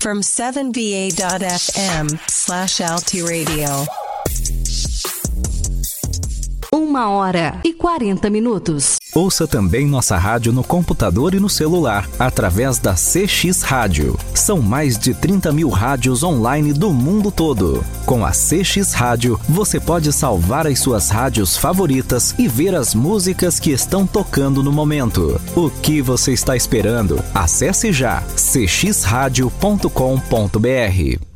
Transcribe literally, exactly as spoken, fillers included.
from seven v a dot f m slash alti radio. Uma hora e quarenta minutos. Ouça também nossa rádio no computador e no celular, através da C X Rádio. São mais de trinta mil rádios online do mundo todo. Com a C X Rádio, você pode salvar as suas rádios favoritas e ver as músicas que estão tocando no momento. O que você está esperando? Acesse já c x radio ponto com ponto b r.